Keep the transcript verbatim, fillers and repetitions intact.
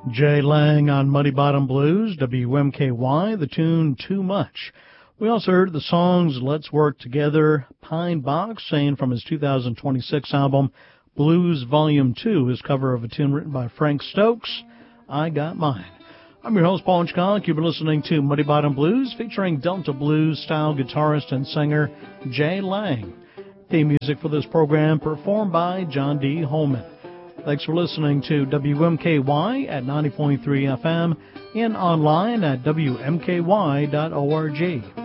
Jay Lang on Muddy Bottom Blues, W M K Y, the tune Too Much. We also heard the songs Let's Work Together, Pine Box, saying from his two thousand twenty-six album, Blues Volume two, his cover of a tune written by Frank Stokes, I Got Mine. I'm your host, Paul Chkalik. You've been listening to Muddy Bottom Blues, featuring Delta Blues-style guitarist and singer Jay Lang. Theme music for this program performed by John D. Holman. Thanks for listening to W M K Y at ninety point three F M and online at W M K Y dot org.